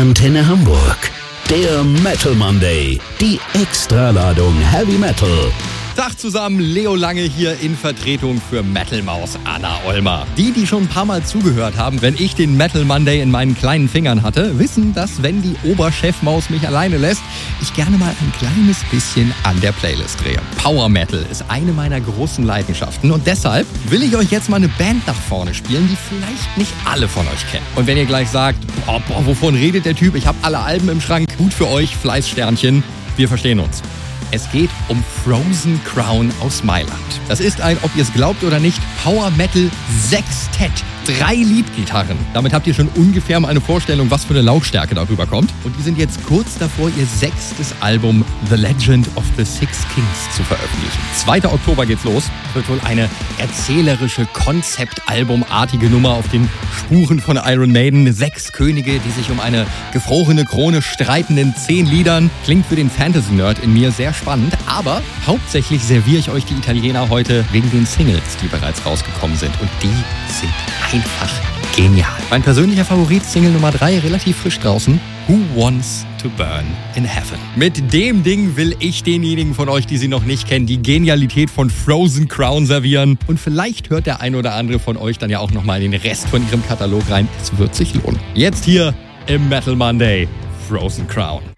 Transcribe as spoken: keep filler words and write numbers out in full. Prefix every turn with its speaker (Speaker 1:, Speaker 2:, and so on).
Speaker 1: Antenne Hamburg. Der Metal Monday. Die Extraladung Heavy Metal.
Speaker 2: Tag zusammen, Leo Lange hier in Vertretung für Metal Maus Anna Ollmer. Die, die schon ein paar Mal zugehört haben, wenn ich den Metal Monday in meinen kleinen Fingern hatte, wissen, dass wenn die Oberchefmaus mich alleine lässt, ich gerne mal ein kleines bisschen an der Playlist drehe. Power Metal ist eine meiner großen Leidenschaften und deshalb will ich euch jetzt mal eine Band nach vorne spielen, die vielleicht nicht alle von euch kennen. Und wenn ihr gleich sagt, boah, boah, wovon redet der Typ? Ich habe alle Alben im Schrank. Gut für euch, Fleißsternchen. Wir verstehen uns. Es geht um Frozen Crown aus Mailand. Das ist ein, ob ihr es glaubt oder nicht, Power Metal Sextett. Drei Leadgitarren. Damit habt ihr schon ungefähr mal eine Vorstellung, was für eine Lautstärke darüber kommt. Und die sind jetzt kurz davor, ihr sechstes Album The Legend of the Six Kings zu veröffentlichen. zweiter Oktober geht's los. Es wird wohl eine erzählerische, konzeptalbumartige Nummer auf den Spuren von Iron Maiden. Sechs Könige, die sich um eine gefrorene Krone streiten in zehn Liedern. Klingt für den Fantasy-Nerd in mir sehr spannend. Aber hauptsächlich serviere ich euch die Italiener heute wegen den Singles, die bereits rausgekommen sind. Und die sind einfach genial. Mein persönlicher Favorit, Single Nummer drei, relativ frisch draußen. Who Wants to Burn in Heaven? Mit dem Ding will ich denjenigen von euch, die sie noch nicht kennen, die Genialität von Frozen Crown servieren. Und vielleicht hört der ein oder andere von euch dann ja auch nochmal in den Rest von ihrem Katalog rein. Es wird sich lohnen. Jetzt hier im Metal Monday, Frozen Crown.